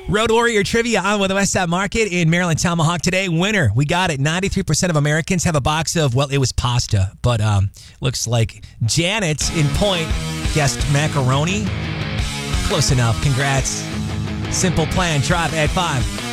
Road Warrior Trivia on with the Westside Market in Maryland Tomahawk today. Winner, we got it. 93% of Americans have a box of, well, it was pasta, but looks like Janet in Point guessed macaroni. Close enough. Congrats. Simple Plan, drive at 5.